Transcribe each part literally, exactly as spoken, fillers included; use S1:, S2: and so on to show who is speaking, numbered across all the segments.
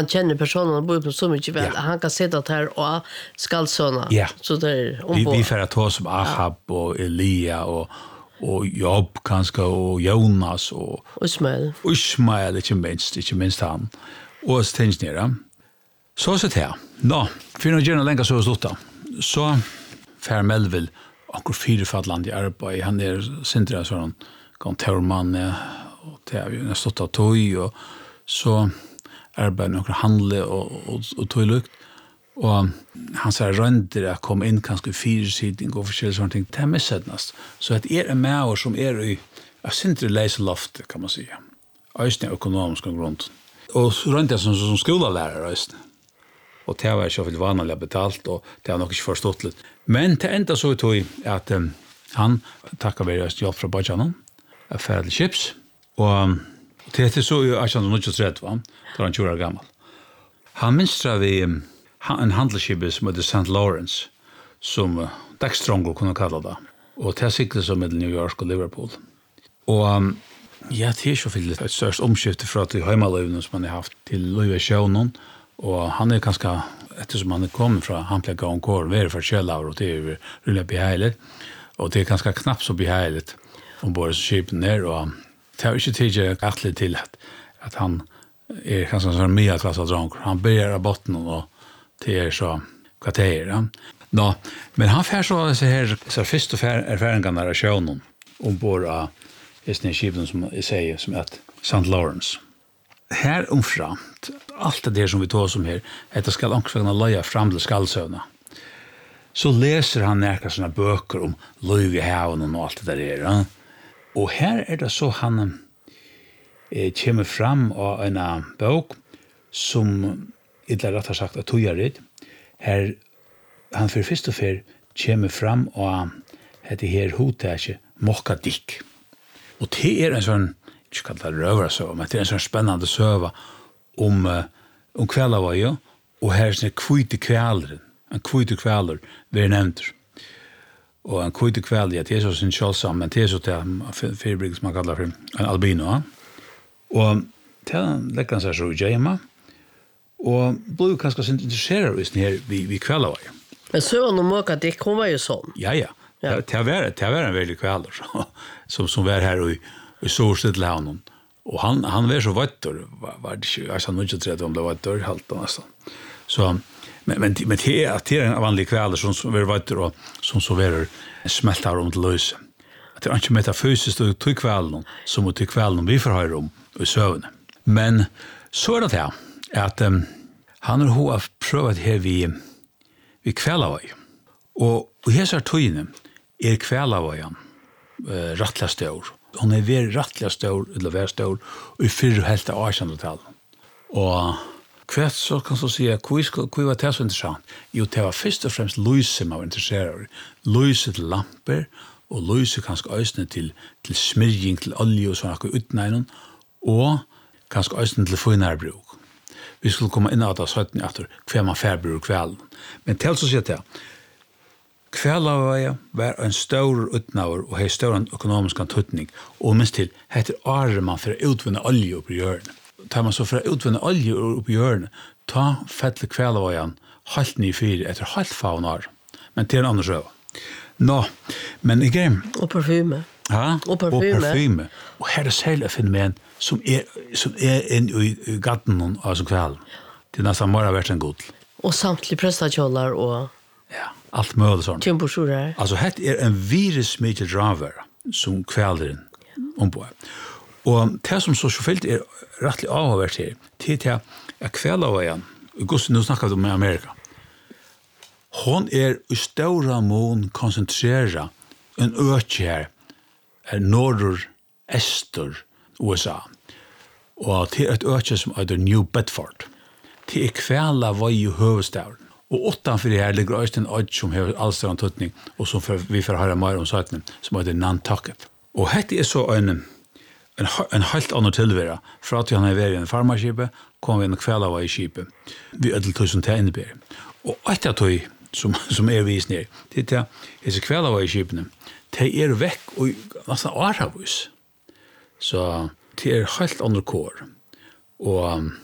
S1: han känner personen och bor på så mycket väl. Ja. Han kan sitta där och skallsöna.
S2: Ja.
S1: Så där
S2: vi vi får ta som Ahab ja. och Elia och och Job kanske och Jonas och
S1: Ismael.
S2: Ismael inte minst, inte minst han. Och stängsnera. Så så här. Nå, för några gärna längre så så då. Så för Melville och fyra fallande i arbete. Han är central sån kontorman och det har ju stått av tog och så arbetar några handle och och, och tog lukt. Och han säger rönder att komma in kanske fyra sidning och försöka sånt ting till missnast. Så att är en människa som är i a central läsa loft kan man säga. Östern ekonomisk grund. Och rönder som som skollärare östern. Och det var så väl vanligt betalt och det har nog inte förstått lite. Men det enda så tog att um, han tackar väl just jobb från Bajanon. Affärd chips och det är så ju att han nog inte rätt va. Då han tjugo år gammal. Han minstrar vi um, en handelsskip som heter Saint Lawrence som uh, Dexstrongo kunde kalla det. Och det cyklade som med New York och Liverpool. Och um, ja, det är så fyllt ett störst omskifte från att hemmalövnen som man har haft till Louis Shonon. Och han är ganska, eftersom han är kommit från Hamplega och Kår, vi är för källar och det är rullat behärligt. Och det är ganska knappt så behärligt ombord så skipen ner. Och det har inte tidigt ätligt till att, att han är ganska sån medelklassad drank. Han börjar av botten och det är så kvarter. Ja. Men han får så, så här, så först och erfarengarna av sjönen ombord av just skipen som jag säger som är Saint Lawrence. Här omframt, allt det som vi tar som här, att det ska långsvägna löja fram till skallsövna. Så läser han några såna böcker om löv i haven och allt det där. Ja? Och här är det så han eh, kommer fram av en bok som inte rätt har sagt att tog det. Här han för först och för kommer fram av det här hotäge Mokkadik. Och det är en sån inte kallar det rövra så, men det är en sån spännande söva om, uh, om kvällavöja och här är en kvite kvälren, en kvite kvälrer, det är nämnt. Och en kvite kvälr, ja, det är så sin kjølsam, men det är så till fyrbrig som man kallar för en albino. Ja. Och det lägger han sig så i Jema och blev ganska intresserad av här vid, vid kvällavöja.
S1: Men sövan och Mokka, det kommer ju sån.
S2: Ja, ja. Ja. Det har varit, det har varit en väldigt kvälr som, som var här och i så stilla honom. Och han han var så vatter var det ju alltså nog inte rätt om det var ett dörrhalt nästan. Så men men men det är det är en vanlig kväll som som var vatter och som så var smältar om till lös. Att det är inte metafysiskt och till kvällen som mot till kvällen vi får höra om i sövn. Men så är det här att um, han har prövat här vi vi kvällavoj. Och och här så tojne är kvällavöjan eh rättla stor. Hon är väldigt rättliga stor, eller väldigt stor, och i fyra helt av arsendetal. Och kvart så kan så säga, hur var det så intressant? Jo, det var först och främst lyset man var intresserad av. Lyset till lampor, och lyset kanske ösnen till, till smyrjning, till olje och sådana utnägen, och kanske ösnen till finare bruk. Vi skulle komma in att ha sagt efter hver man färbruk kvällen. Men till så säger det, Kvällavöja var en stor utnavur og hei stor ekonomisk antutning, og minst til heter åre man for å utvinne olje opp i hjørnet. Tar man så for å utvinne olje opp i hjørnet, ta fettelig kvällavöjan halvt ny fyr etter halvt faun år. Men til en annen søv. Nå, men ikke...
S1: Og parfyme.
S2: Ja,
S1: og parfyme.
S2: Og parfyme. Og her er særlig et fenomen som er, som er inn i, i gatten av som kveld. Det er nesten bare vært en god.
S1: Og samtlige prestakjålar og...
S2: Ja, allt möjligt sånt.
S1: Temposurer.
S2: Alltså det är en virus mycket driver som kvällen ombord. Och det som så självt är rättligt avhåvert här, det är att kvällavöjan, Augusti nu snackar vi om Amerika, hon är i stora mån koncentrerad en öke här, är norr, öster, U S A. Och det är ett öke som heter New Bedford. Det är kvällavöj i huvudstaden. Och utanför det här ligger Øystein Odd som har allstående tutning och som för, vi får höra mer om saken som heter Nantucket. Och detta är så en, en, en helt annan tillvara. För att han har varit i en farmarskipet kom vi en kväll av i skipet. Vi ödel tusen till innebär. Och ett av tog som, som är vis ner det är att dessa kväll av i skipet de är väck och nästan åravis. Så det är helt andra kår. Och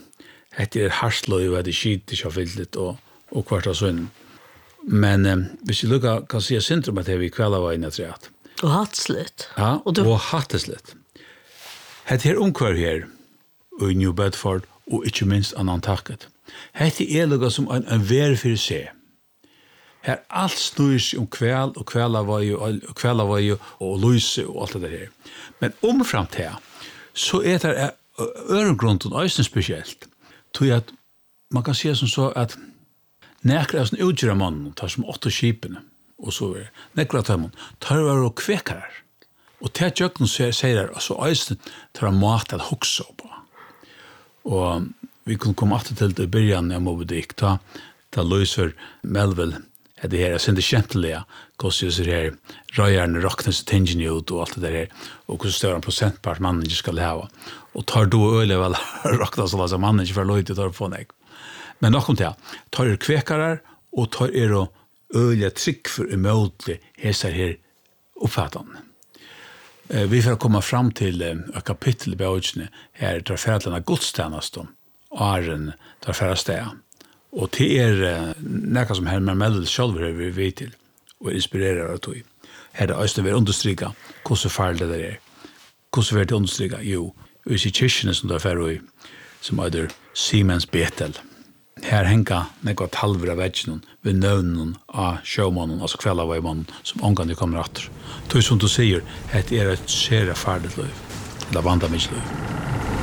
S2: hette er harsløy, og det er skit, ikke har fyllt og, og kvart av sønnen. Men eh, hvis vi lukka kan si syndrom at det er vi kveld av veien etter at.
S1: Og hatteslitt.
S2: Ja,
S1: og, du...
S2: og hatteslitt. Hette er omkvar her, og i New Bedford, og ikke minst annan takket. Hette er lukka som en, en vær for seg. Her alt snur seg om kvæl, og kvæl av vei, og kvæl av vei, og lyse, og alt det der. Men omfram til, så er det øregrunden øysen spesielt. Tog at man kan si som så at nekra av sånn utgjør av mannen, tar som åtte skipene, og så er nekra av tømmen, tar var og kvekar. Og til at jøkken sier det, så øysen tar mat at hoksa på. Og vi kunne komme alltid til det i byrjan av Moby Dick, ta, ta Louiser Melville, det her er sindi kjentlige, hvordan jeg her røyerne raknes tingene ut og alt det der her, og hvordan større prosentpart mannen ikke skal leve. Og tar du øyelig vel raknes og så mannen ikke får løy til å ta på deg. Men nok om det, tar er kvekarar, og tar er å øyelig trygg for umøtlig hese her oppfattene. Vi får komme fram til et kapittel i bøyene her tar ferdlene godstjenest om åren tar ferdsteg. Og det er noe som Herman Melville selv er vi vet til, og inspirerer av tog. Her er det også ved å understryke hvordan farlig det er. Hvordan vil det understryke? Jo, vi ser kyrkene som det er ferdig, som heter Siemens Betel. Her henger noe talver av veggene ved nøvnen av sjømannen, altså kveldaveigmannen, som omgående kommer etter. Det er som du sier, det er et skjere farlig liv, eller vandamingsliv.